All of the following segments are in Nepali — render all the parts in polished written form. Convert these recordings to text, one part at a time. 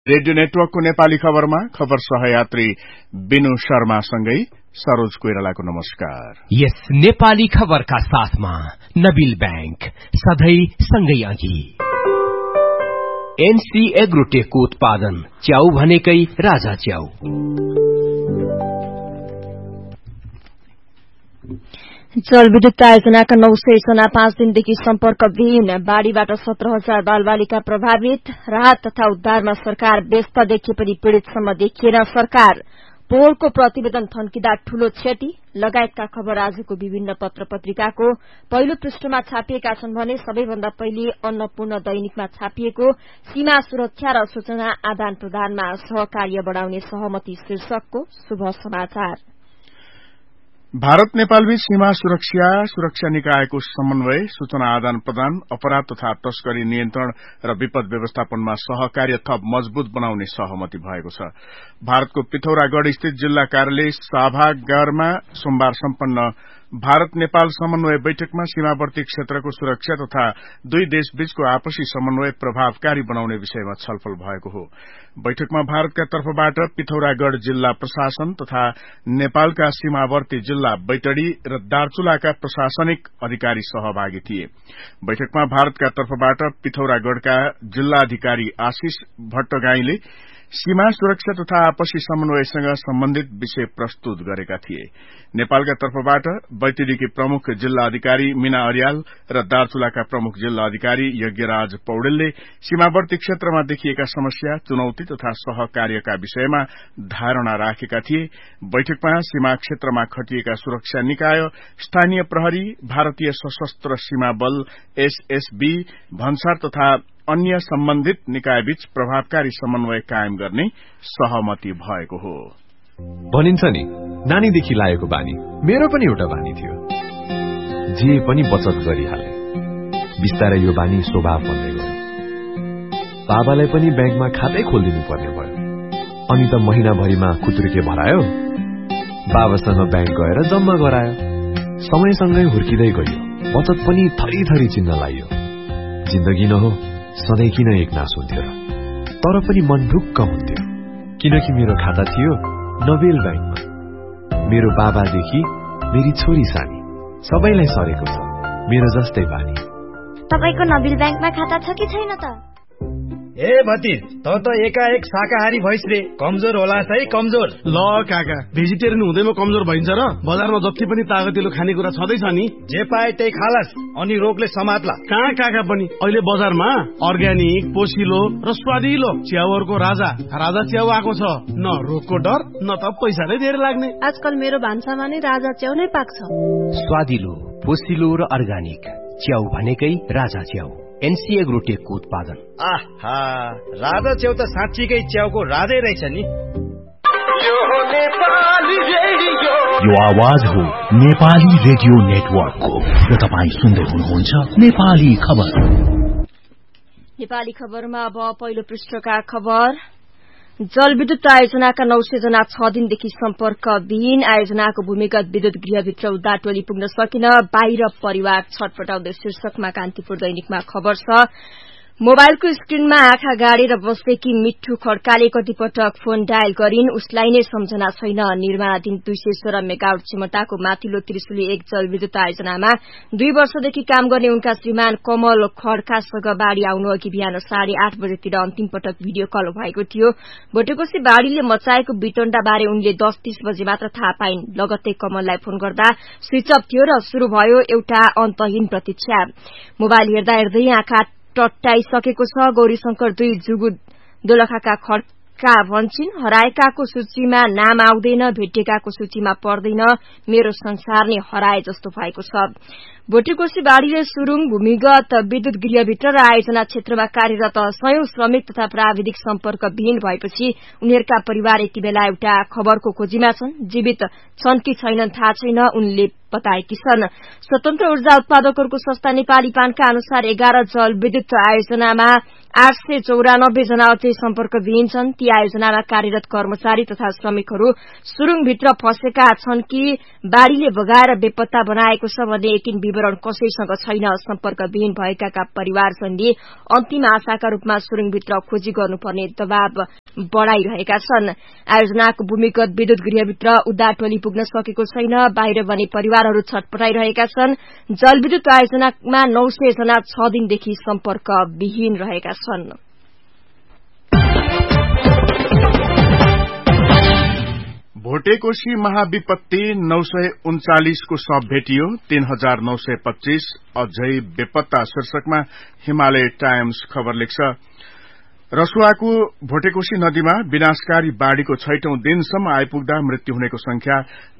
रेडियो नेटवर्कको नेपाली खबरमा खबर सहयात्री बिनु शर्मासँगै सरोज कोइरालाको नमस्कार। यस नेपाली खबरका साथमा नबिल बैंक सधैं सँगै अघि। एनसी एग्रोटेकको उत्पादन च्याउ भनेकै राजा च्याउ। जलविद्युत प्रायोजनाका 900 जना 5 दिनदेखि सम्पर्कविहीन, बाढ़ीबाट 17,000 बालबालिका प्रभावित, राहत तथा उद्धारमा सरकार व्यस्त देखिए पनि पीड़ितसम्म देखिएन सरकार, पोहोरको प्रतिवेदन थन्किँदा ठूलो क्षति लगायतका खबर आजको विभिन्न पत्र पत्रिकाको पहिलो पृष्ठमा छापिएका छन् भने सबैभन्दा पहिले अन्नपूर्ण दैनिकमा छापिएको सीमा सुरक्षा र सूचना आदान प्रदानमा सहकार्य बढ़ाउने सहमति शीर्षकको शुभ समाचार। भारत नेपालबीच सीमा सुरक्षा निकायको समन्वय, सूचना आदान प्रदान, अपराध तथा तस्करी नियन्त्रण र विपद व्यवस्थापनमा सहकार्य थप मजबूत बनाउने सहमति भएको छ। भारतको पिथौरागढ़ स्थित जिल्ला कार्यालय सभागारमा सोमबार सम्पन्न भारत नेपाल समन्वय बैठकमा सीमावर्ती क्षेत्रको सुरक्षा तथा दुई देशबीचको आपसी समन्वय प्रभावकारी बनाउने विषयमा छलफल भएको हो। बैठकमा भारतका तर्फबाट पिथौरागढ़ जिल्ला प्रशासन तथा नेपालका सीमावर्ती जिल्ला बैतडी र दार्चुलाका प्रशासनिक अधिकारी सहभागी थिए। बैठकमा भारतका तर्फबाट पिथौरागढ़का जिल्लाधिकारी आशिष भट्टगाईले सीमा सुरक्षा तथा आपसी समन्वयसँग सम्बन्धित विषय प्रस्तुत गरेका थिए। नेपालका तर्फबाट बैतडीकी प्रमुख जिल्ला अधिकारी मीना अर्याल र दार्चुलाका प्रमुख जिल्ला अधिकारी यज्ञराज पौडेलले सीमावर्ती क्षेत्रमा देखिएका समस्या, चुनौती तथा सहकार्यका विषयमा धारणा राखेका थिए। बैठकमा सीमा क्षेत्रमा खटिएका सुरक्षा निकाय, स्थानीय प्रहरी, भारतीय सशस्त्र सीमा बल एसएसबी, भन्सार तथा अन्य सम्बन्धित निकायबीच प्रभावकारी समन्वय कायम गर्ने सहमति भएको हो। भनिन्छ नि, नानीदेखि लागेको बानी मेरो पनि एउटा बानी थियो, जे पनि बचत गरिहाले। बिस्तारै यो बानी स्वभाव बन्दै गयो। बाबालाई पनि ब्याङ्कमा खातै खोलिदिनु पर्ने भयो। अनि त महिनाभरिमा खुत्रुके भरायो, बाबासँग ब्याङ्क गएर जम्मा गरायो। समयसँगै हुर्किँदै गयो, बचत पनि थरी थरी चिन्न लाग्यो। जिन्दगी न हो, सधैँ किन एकनास हुन्थ्यो र? तर पनि मन ढुक्क हुन्थ्यो, किनकि मेरो खाता थियो नबेल ब्याङ्कमा। मेरो बाबादेखि मेरी छोरी सानी सबैलाई सरेको छ मेरो जस्तै बानी। तपाईको नबेल ब्याङ्कमा खाता छ कि छैन त? ए भतिज, त एकाएक शाकाहारी भइस रे, कमजोर होला है कमजोर। ल काका, भेजिटेरियन हुँदैमा कमजोर भइन्छ र? बजारमा जति पनि तागतिलो खानेकुरा छँदैछ नि, जे पाए त्यही खालास, अनि रोगले समात्ला। कहाँ काका पनि अहिले बजारमा अर्ग्यानिक, पोसिलो र स्वादिलो च्याउहरूको राजा च्याउ आएको छ। न रोगको डर, न त पैसाले धेरै लाग्ने। आजकल मेरो भान्सामा नै राजा च्याउ नै पाक्छ। स्वादिलो, पोसिलो र अर्ग्यानिक च्याउ भनेकै राजा च्याउ। एनसी एग्रोटेकको उत्पादन। आहा, राजा च्याउ त साँच्चीकै च्याउको राजै रहेछ नि। यो आवाज हो नेपाली रेडियो नेटवर्कको र तपाईँ सुन्दै हुनुहुन्छ नेपाली खबर। नेपाली खबरमा अब पहिलो पृष्ठका खबर। जलविद्युत प्रायोजनाका 900 जना 6 दिनदेखि सम्पर्कविहीन, आयोजनाको भूमिगत विद्युत गृहभित्र उद्धार टोली पुग्न सकिन, बाहिर परिवार छटपटाउँदै शीर्षकमा कान्तिपुर दैनिकमा खबर छ। मोबाइलको स्क्रिनमा आँखा गाडेर बसेकी मिठू खड्काले कतिपटक फोन डायल गरिन्, उसलाई नै सम्झना छैन। निर्माणाधीन 216 मेगावाट क्षमताको माथिल्लो त्रिशुली 1 जलविद्युत आयोजनामा 2 वर्षदेखि काम गर्ने उनका श्रीमान कमल खड्कासँग बाढ़ी आउनु अघि बिहान 8:30 बजेतिर अन्तिम पटक भिडियो कल भएको थियो। भोटेकोसी बाढ़ीले मचाएको विटण्डा बारे उनले 10:30 बजे मात्र थाहा पाइन्। लगत्तै कमललाई फोन गर्दा स्विच अफ थियो र शुरू भयो एउटा अन्तहीन प्रतीक्षा। मोबाइल हेर्दा हेर्दै आँखा टट्टाइसकेको छ। गौरीशंकर 2 जुगु दोलखाका खड्का भन्छन्, हराएकाको सूचीमा नाम आउँदैन, भेटेकाको सूचीमा पर्दैन, मेरो संसार नै हराए जस्तो भएको छ। भोटेकोसी बाढ़ीले सुरुङ भूमिगत विद्युत गृहभित्र र आयोजना क्षेत्रमा कार्यरत 100 श्रमिक तथा प्राविधिक सम्पर्कविहीन भएपछि उनीहरूका परिवार यति बेला एउटा खबरको खोजीमा छन्। जीवित छन् कि छैनन् थाहा छैन, उनले बताएकी छन्। स्वतन्त्र ऊर्जा उत्पादकहरूको संस्था नेपाली पानका अनुसार 11 जलविद्युत आयोजनामा 894 जना अझै सम्पर्कविहीन छन्। ती आयोजनामा कार्यरत कर्मचारी तथा श्रमिकहरू सुरुङभित्र फँसेका छन् कि बाढ़ीले भगाएर बेपत्ता बनाएको छ भन्ने यकिन विवरण कसैसँग छैन। सम्पर्कविहीन भएकाका परिवारजनले अन्तिम आशाका रूपमा सुरुङभित्र खोजी गर्नुपर्ने दबाव बढ़ाइरहेका छन्। आयोजनाको भूमिगत विद्युत गृहभित्र उद्धार टोली पुग्न सकेको छैन। बाहिर भने परिवारहरू छटपटाइरहेका छन्। जलविद्युत आयोजनामा 900 जना 6 दिनदेखि सम्पर्कविहीन रहेका छन्। भोटेकोशी महाविपत्ति 939 को शव भेटियो, 3925 अझै बेपत्ता शीर्षकमा हिमालय टाइम्स खबर लेख्छ। रसुवाको भोटेकोशी नदीमा विनाशकारी बाढ़ीको 6औं दिनसम्म आइपुग्दा मृत्यु हुनेको संख्या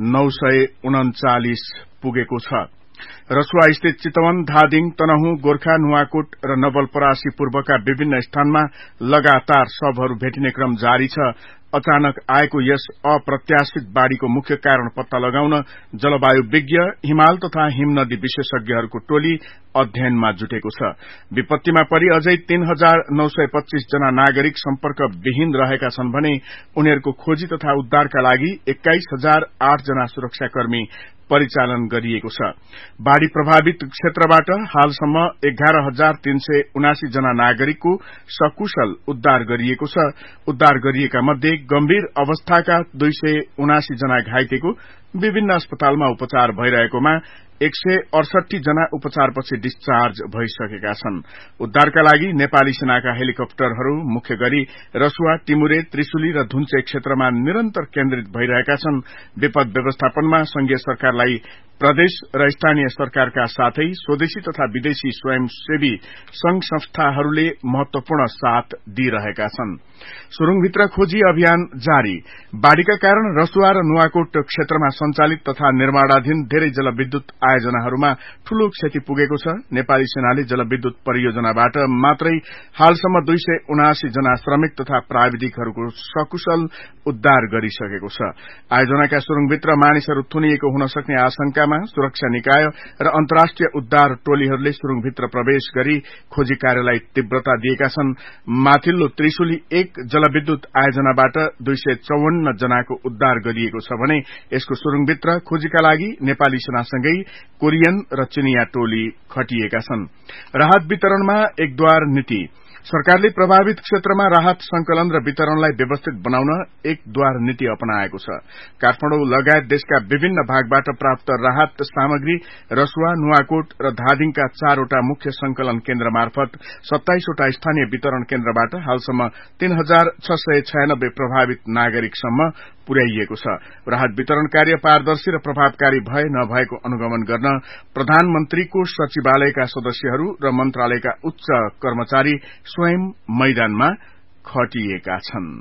939 पुगेको छ। रसुवा स्थित चितवन, धादिङ, तनहुँ, गोर्खा, नुवाकोट र नवलपरासी पूर्वका विभिन्न स्थानमा लगातार शवहरू भेटिने क्रम जारी छ। अचानक आएको यस अप्रत्याशित बाढ़ीको मुख्य कारण पत्ता लगाउन जलवायु विज्ञ, हिमाल तथा हिमनदी विशेषज्ञहरूको टोली अध्ययनमा जुटेको छ। विपत्तिमा परि अझै 3925 जना नागरिक सम्पर्कविहीन रहेका छन् भने उनीहरूको खोजी तथा उद्धारका लागि 21008 जना सुरक्षाकर्मी परिचालन गरिएको छ। बाढ़ी प्रभावित क्षेत्रबाट हालसम्म 11379 जना नागरिकको सकुशल उद्धार गरिएको छ। उद्धार गरिएका मध्ये गम्भीर अवस्थाका 279 जना घाइतेको विभिन्न अस्पतालमा उपचार भइरहेकोमा 168 जना उपचारपछि डिस्चार्ज भइसकेका छन्। उद्धारका लागि नेपाली सेनाका हेलिकप्टरहरू मुख्य गरी रसुवा, टिमुरे, त्रिशुली र धुन्चे क्षेत्रमा निरन्तर केन्द्रित भइरहेका छन्। विपद व्यवस्थापनमा संघीय सरकारलाई प्रदेश र स्थानीय सरकारका साथै स्वदेशी तथा विदेशी स्वयंसेवी संघ संस्थाहरूले महत्वपूर्ण साथ दिइरहेका छन्। सुरुङभित्र खोजी अभियान जारी। बाढ़ीका कारण रसुवा र नुवाकोट क्षेत्रमा संचालित तथा निर्माणाधीन धेरै जलविद्युत आयोजनाहरूमा ठूलो क्षति पुगेको छ। नेपाली सेनाले जलविद्युत परियोजनाबाट मात्रै हालसम्म 279 जना श्रमिक तथा प्राविधिकहरूको सकुशल उद्धार गरिसकेको छ। आयोजनाका सुरुङभित्र मानिसहरू थुनिएको हुन सक्ने आशंकामा सुरक्षा निकाय र अन्तर्राष्ट्रिय उद्धार टोलीहरूले सुरुङभित्र प्रवेश गरी खोजी कार्यलाई तीव्रता दिएका छन्। माथिल्लो त्रिशुली 1 जलविद्युत आयोजनाबाट 254 जनाको उद्धार गरिएको छ भने यसको सुरुङभित्र खोजीका लागि नेपाली सेनासँगै कोरियन र चिनिया टोली खटिएका छन्। राहत वितरणमा एकद्वार नीति। सरकारले प्रभावित क्षेत्रमा राहत संकलन र वितरणलाई व्यवस्थित बनाउन एकद्वार नीति अपनाएको छ। काठमाडौँ लगायत देशका विभिन्न भागबाट प्राप्त राहत सामग्री रसुवा, नुवाकोट र धादिङका 4वटा मुख्य संकलन केन्द्र मार्फत 27वटा स्थानीय वितरण केन्द्रबाट हालसम्म 3696 प्रभावित नागरिकसम्म पुर्याइएको छ। राहत वितरण कार्य पारदर्शी र प्रभावकारी भए नभएको अनुगमन गर्न प्रधानमन्त्रीको सचिवालयका सदस्यहरू र मन्त्रालयका उच्च कर्मचारी स्वयं मैदानमा खटिएका छन्।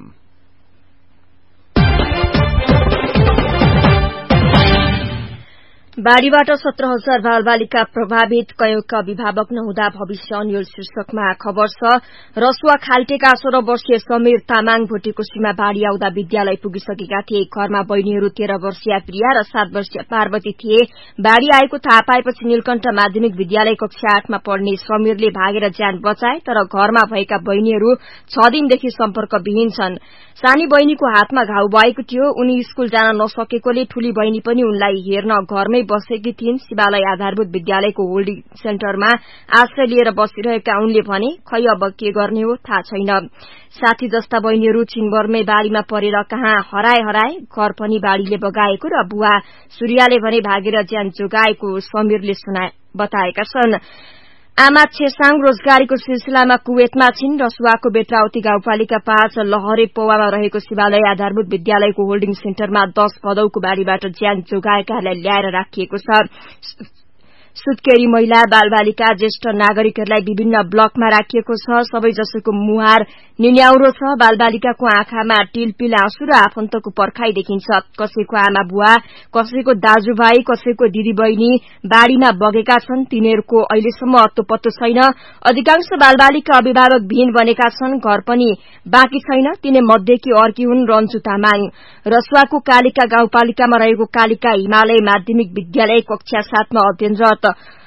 बाढ़ीबाट 17,000 बालबालिका प्रभावित, कयौंका अभिभावक नहुँदा भविष्य अन्यल शीर्षकमा खबर छ। रसुवा खाल्टेका 16 वर्षीय समीर तामाङ भोटेकोशीमा बाढ़ी आउँदा विद्यालय पुगिसकेका थिए। घरमा बहिनीहरू 13 वर्षीय प्रिया र 7 वर्षीय पार्वती थिए। बाढ़ी आएको थाहा पाएपछि नीलकण्ठ माध्यमिक विद्यालय कक्षा 8 मा पढ़ने समीरले भागेर ज्यान बचाए, तर घरमा भएका बहिनीहरू 6 दिनदेखि सम्पर्कविहीन छन्। सानी बहिनीको हातमा घाउ भएको थियो। उनी स्कूल जान नसकेकोले ठूली बहिनी पनि उनलाई हेर्न घरमै बसेकी थिइन्। शिवालय आधारभूत विद्यालयको होल्डिङ सेन्टरमा आश्रय लिएर बसिरहेका उनले भने, खै अब के गर्ने हो थाहा छैन। साथी जस्ता बहिनीहरू छिनभरमै बाढ़ीमा परेर कहाँ हराए। घर पनि बाढ़ीले बगाएको र बुवा सूर्याले भने भागेर ज्यान जोगाएको समीरले बताएका छन्। आमा छेसाङ रोजगारीको सिलसिलामा कुवेतमा छिन्। रसुवाको बेत्रावती गाउँपालिका 5 लहरे पौवामा रहेको शिवालय आधारभूत विद्यालयको होल्डिङ सेन्टरमा 10 भदौको बाढ़ीबाट ज्यान जोगाएकाहरूलाई ल्याएर राखिएको छ। सुत्केरी महिला, बालबालिका, ज्येष्ठ नागरिकहरूलाई विभिन्न ब्लकमा राखिएको छ। सबैजसोको मुहार निन्याउरो छ। बालबालिकाको आँखामा टिलपिल आँसु र आफन्तको पर्खाई देखिन्छ। कसैको आमा बुवा, कसैको दाजुभाइ, कसैको दिदी बहिनी बाढ़ीमा बगेका छन्। तिनीहरूको अहिलेसम्म अत्तोपत्तो छैन। अधिकांश बालबालिका अभिभावक विहीन बनेका छन्। घर पनि बाँकी छैन। तिनै मध्येकी अर्की हुन् रन्जु तामाङ। रसुवाको कालिका गाउँपालिकामा रहेको कालिका हिमालय माध्यमिक विद्यालय कक्षा 7 मा अध्ययनरत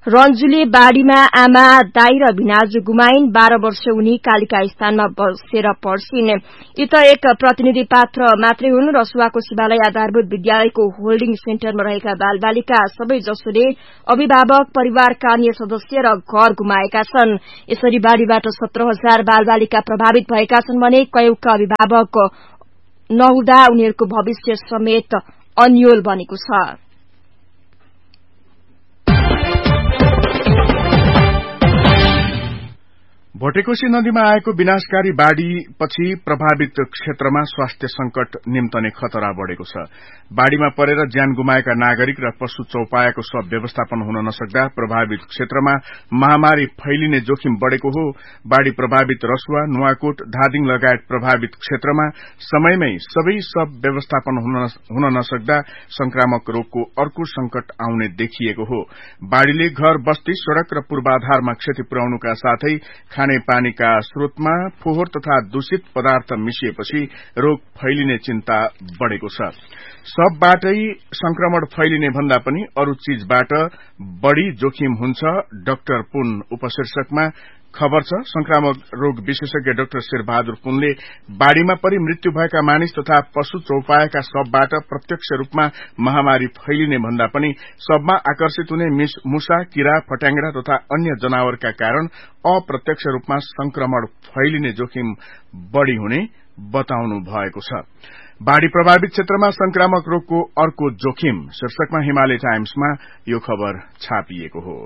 रन्जुले बाढ़ीमा आमा दाई र भिनाजु गुमाइन्। 12 वर्ष उनी कालिका स्थानमा बसेर पढ्छिन्। यी त एक प्रतिनिधि पात्र मात्रै हुन्। रसुवाको शिवालय आधारभूत विद्यालयको होल्डिङ सेन्टरमा रहेका बालबालिका सबै जसोले अभिभावक, परिवारका अन्य सदस्य र घर गुमाएका छन्। यसरी बाढ़ीबाट 17,000 बालबालिका प्रभावित भएका छन् भने कयौंका अभिभावक नहुँदा उनीहरूको भविष्य समेत अन्योल बनेको छ। भोटेकोशी नदीमा आएको विनाशकारी बाढ़ीपछि प्रभावित क्षेत्रमा स्वास्थ्य संकट निम्तने खतरा बढ़ेको छ। बाढ़ीमा परेर ज्यान गुमाएका नागरिक र पशु चौपायाको सब व्यवस्थापन हुन नसक्दा प्रभावित क्षेत्रमा महामारी फैलिने जोखिम बढ़ेको हो। बाढ़ी प्रभावित रसुवा, नुवाकोट, धादिङ लगायत प्रभावित क्षेत्रमा समयमै सबै सब व्यवस्थापन हुन नसक्दा संक्रामक रोगको अर्को संकट आउने देखिएको हो। बाढ़ीले घर, बस्ती, सड़क र पूर्वाधारमा क्षति पुर्याउनुका साथै खानेपानीका स्रोतमा फोहोर तथा दूषित पदार्थ मिसिएपछि रोग फैलिने चिन्ता बढ़ेको छ। सबबाटै संक्रमण फैलिने भन्दा पनि अरू चीजबाट बढ़ी जोखिम हुन्छ। डाक्टर पुन उपशीर्षकमा खबर छ। संक्रामक रोग विशेषज्ञ डाक्टर शेरबहादुर पुनले बाढ़ीमा परि मृत्यु भएका मानिस तथा पशु चौपायाका सबबाट प्रत्यक्ष रूपमा महामारी फैलिने भन्दा पनि सबमा आकर्षित हुने मुसा, किरा, फट्याङ्ग्रा तथा अन्य जनावरका कारण अप्रत्यक्ष रूपमा संक्रमण फैलिने जोखिम बढ़ी हुने बताउनु भएको छ। बाढ़ी प्रभावित क्षेत्रमा संक्रामक रोगको अर्को जोखिम शीर्षकमा हिमालय टाइम्समा यो खबर छापिएको हो।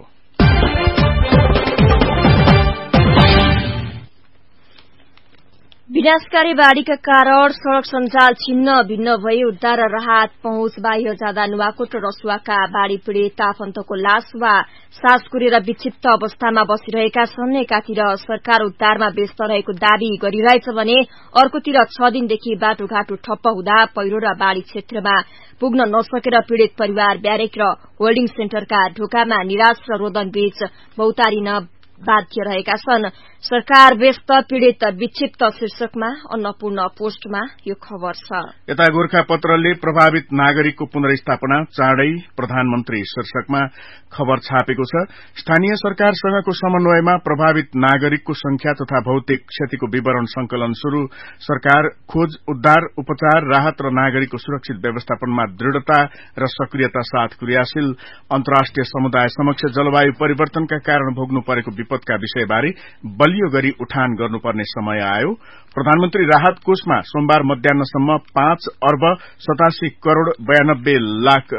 विनाशकारी बाढ़ीका कारण सड़क सञ्जाल छिन्न भिन्न भई उद्धार र राहत पहुँच बाहिर जाँदा नुवाकोट र रसुवाका बाढ़ी पीड़ित आफन्तको लाश वा सास कुरेर विक्षिप्त अवस्थामा बसिरहेका छन्। एकातिर सरकार उद्धारमा व्यस्त रहेको दावी गरिरहेछ भने अर्कोतिर 6 दिनदेखि बाटोघाटो ठप्प हुँदा पहिरो र बाढ़ी क्षेत्रमा पुग्न नसकेर पीड़ित परिवार ब्यारेक र होल्डिङ सेन्टरका ढोकामा निराश र रोदनबीच बहुतारिन बाध्य रहेका छन्। सरकार व्यस्त, पीड़ित विक्षिप्त शीर्षकमा अन्नपूर्ण पोस्टमा यो खबर छ। यता गोरखापत्रले प्रभावित नागरिकको पुनर्स्थापना चाँडै प्रधानमन्त्री शीर्षकमा खबर छापेको छ। स्थानीय सरकारसँगको समन्वयमा प्रभावित नागरिकको संख्या तथा भौतिक क्षतिको विवरण संकलन शुरू। सरकार खोज, उद्धार, उपचार, राहत र नागरिकको सुरक्षित व्यवस्थापनमा दृढ़ता र सक्रियता साथ क्रियाशील। अन्तर्राष्ट्रिय समुदाय समक्ष जलवायु परिवर्तनका कारण भोग्नु परेको विपदका विषयबारे बलियो गरी उठान गर्नुपर्ने समय आयो। प्रधानमन्त्री राहत कोषमा सोमबार मध्याह्नसम्म 5 अर्ब 87 करोड़ 92 लाख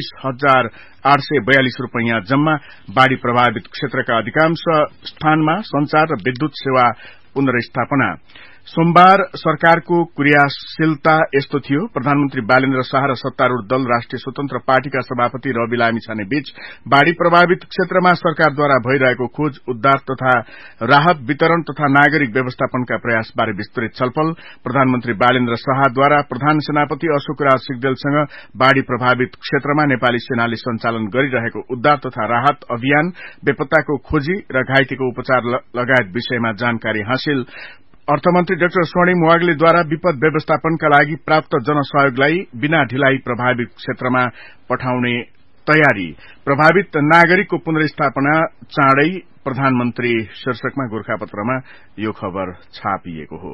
23,842 रूपैयाँ जम्मा। बाढ़ी प्रभावित क्षेत्रका अधिकांश स्थानमा संचार र विद्युत सेवा पुनर्स्थापना। सोमबार सरकारको क्रियाशीलता यस्तो थियो। प्रधानमन्त्री बालेन्द्र शाह र सत्तारूढ़ दल राष्ट्रिय स्वतन्त्र पार्टीका सभापति रवि लामिछाने बीच बाढ़ी प्रभावित क्षेत्रमा सरकारद्वारा भइरहेको खोज, उद्धार तथा राहत वितरण तथा नागरिक व्यवस्थापनका प्रयासबारे विस्तृत छलफल। प्रधानमन्त्री बालेन्द्र शाहद्वारा प्रधान सेनापति अशोकराज सिग्देलसँग बाढ़ी प्रभावित क्षेत्रमा नेपाली सेनाले सञ्चालन गरिरहेको उद्धार तथा राहत अभियान, बेपत्ताको खोजी र घाइतेको उपचार लगायत विषयमा जानकारी हासिल। अर्थमन्त्री डाक्टर स्वर्णिम वाग्लेद्वारा विपद व्यवस्थापनका लागि प्राप्त जनसहयोगलाई बिना ढिलाइ प्रभावित क्षेत्रमा पठाउने तयारी। प्रभावित नागरिकको पुनर्स्थापना चाँडै प्रधानमन्त्री शीर्षकमा गोरखापत्रमा यो खबर छापिएको हो।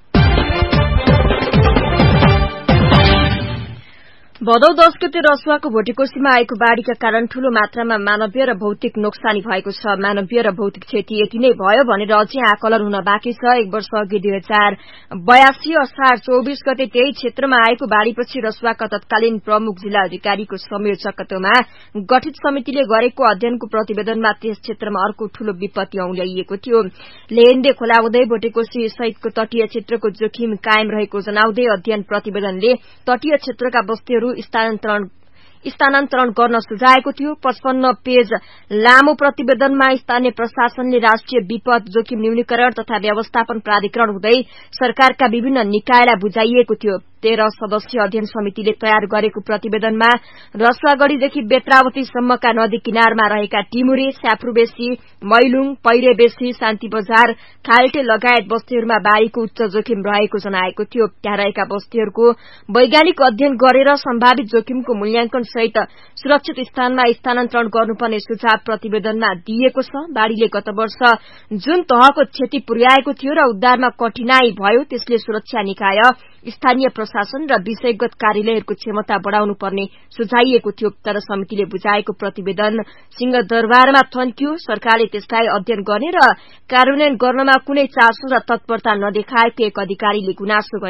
भदौ 10 गते रसुवाको भोटेकोशीमा आएको बाढ़ीका कारण ठूलो मात्रामा मानवीय र भौतिक नोक्सानी भएको छ। मानवीय र भौतिक क्षति यति नै भयो भनेर अझै आकलन हुन बाँकी छ। 1 वर्ष अघि 2082 असार 24 गते त्यही क्षेत्रमा आएको बाढ़ीपछि रसुवाका तत्कालीन प्रमुख जिल्ला अधिकारीको संयोजकत्वमा गठित समितिले गरेको अध्ययनको प्रतिवेदनमा त्यस क्षेत्रमा अर्को ठूलो विपत्ति औल्याइएको थियो। लेहेन्दे खोला हुँदै भोटेकोशी सहितको तटीय क्षेत्रको जोखिम कायम रहेको जनाउँदै अध्ययन प्रतिवेदनले तटीय क्षेत्रका बस्तीहरू स्थानान्तरण गर्न सुझाएको थियो। 55 पेज लामो प्रतिवेदनमा स्थानीय प्रशासनले राष्ट्रिय विपद जोखिम न्यूनीकरण तथा व्यवस्थापन प्राधिकरण हुँदै सरकारका विभिन्न निकायलाई बुझाइएको थियो। 13 सदस्यीय अध्ययन समितिले तयार गरेको प्रतिवेदनमा रसुवागढ़ीदेखि बेत्रावतीसम्मका नदी किनारमा रहेका टिमुरे, स्याफ्रुबेसी, मैलुङ, पैरेबेसी, शान्ति बजार, खाल्टे लगायत बस्तीहरूमा बाढ़ीको उच्च जोखिम रहेको जनाएको थियो। त्यहाँ रहेका बस्तीहरूको वैज्ञानिक अध्ययन गरेर सम्भावित जोखिमको मूल्याङ्कन सहित सुरक्षित स्थानमा स्थानान्तरण गर्नुपर्ने सुझाव प्रतिवेदनमा दिएको छ। बाढ़ीले गत वर्ष जुन तहको क्षति पुर्याएको थियो र उद्धारमा कठिनाई भयो, त्यसले सुरक्षा निकाय, स्थानीय प्रशासन र विषयगत कार्यालयहरूको क्षमता बढ़ाउनु पर्ने सुझाइएको थियो। तर समितिले बुझाएको प्रतिवेदन सिंहदरबारमा थन्कियो। सरकारले त्यसलाई अध्ययन गर्ने र कार्यान्वयन गर्नमा कुनै चासो र तत्परता नदेखाएको एक अधिकारीले गुनासो